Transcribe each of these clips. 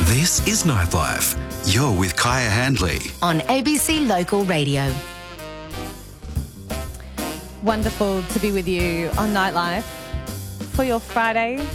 This is Nightlife. You're with Kaya Handley on ABC Local Radio. Wonderful to be with you on Nightlife for your Friday.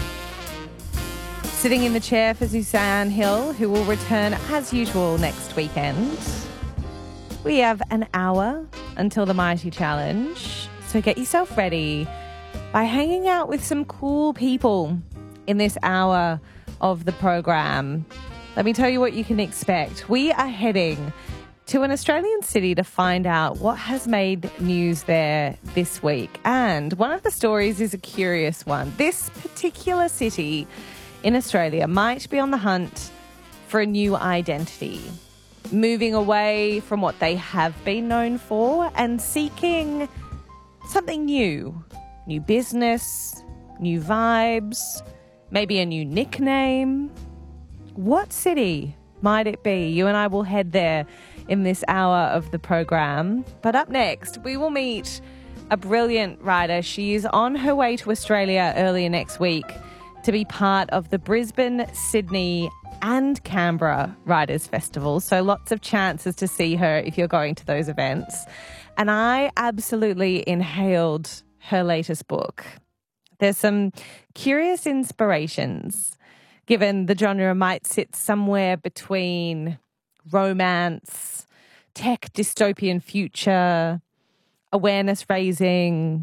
Sitting in the chair for Suzanne Hill, who will return as usual next weekend. We have an hour until the Mighty Challenge, so get yourself ready by hanging out with some cool people in this hour of the program. Let me tell you what you can expect. We are heading to an Australian city to find out what has made news there this week. And one of the stories is a curious one. This particular city in Australia might be on the hunt for a new identity, moving away from what they have been known for and seeking something new. New business, new vibes, maybe a new nickname. What city might it be? You and I will head there in this hour of the program. But up next, we will meet a brilliant writer. She is on her way to Australia earlier next week to be part of the Brisbane, Sydney and Canberra Writers' Festival. So lots of chances to see her if you're going to those events. And I absolutely inhaled her latest book. There's some curious inspirations, given the genre might sit somewhere between romance, tech dystopian future, awareness raising,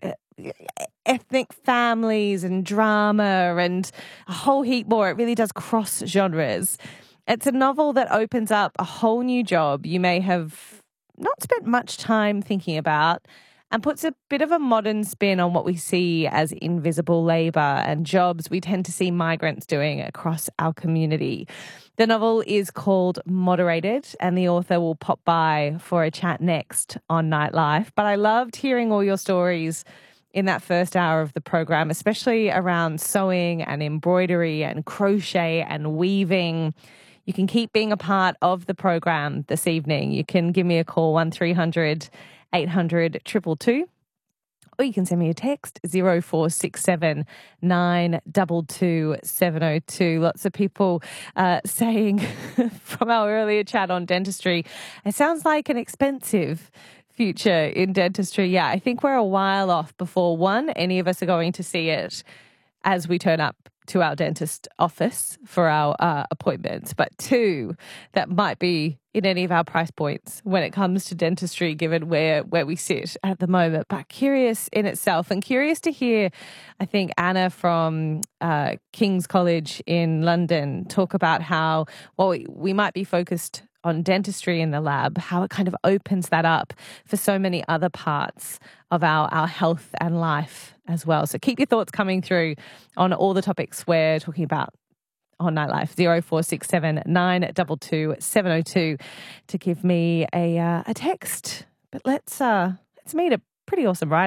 ethnic families and drama and a whole heap more. It really does cross genres. It's a novel that opens up a whole new job you may have not spent much time thinking about and puts a bit of a modern spin on what we see as invisible labour and jobs we tend to see migrants doing across our community. The novel is called Moderated, and the author will pop by for a chat next on Nightlife. But I loved hearing all your stories in that first hour of the program, especially around sewing and embroidery and crochet and weaving. You can keep being a part of the program this evening. You can give me a call, 1300 800 222, or you can send me a text, 0467 922 702. Lots of people saying from our earlier chat on dentistry, it sounds like an expensive future in dentistry. Yeah, I think we're a while off before, one, any of us are going to see it as we turn up to our dentist office for our appointments. But two, that might be in any of our price points when it comes to dentistry, given where we sit at the moment. But curious in itself, and curious to hear, I think, Anna from King's College in London talk about how, well, we might be focused on dentistry in the lab, how it kind of opens that up for so many other parts of our health and life as well. So keep your thoughts coming through on all the topics we're talking about on Nightlife, 0467 922 702 to give me a text. But let's meet a pretty awesome writer.